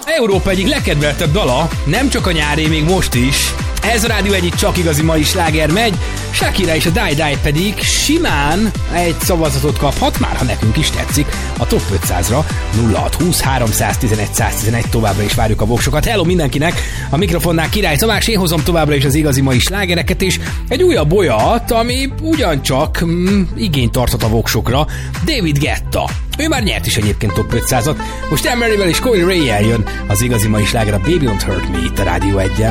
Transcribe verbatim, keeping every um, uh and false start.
Európa egyik legkedveltebb dala, nem csak a nyári, még most is. Ez a Rádió egyik csak igazi mai sláger megy, Shakira és a Die Die pedig simán egy szavazatot kaphat, már ha nekünk is tetszik, a top ötszázra. Nulla hat húsz háromszáztizenegy száztizenegy, továbbra is várjuk a voksokat. Hello mindenkinek, a mikrofonnál Király Tamás, én hozom továbbra is az igazi mai slágereket, és egy újabb olyat, ami ugyancsak mm, igényt tarthat a voksokra, David Guetta. Ő már nyert is egyébként top ötszázat, most Emeryvel és Coil Ray-jel jön az igazi mai sláger, a Baby Don't Hurt Me itt a Rádió egyen.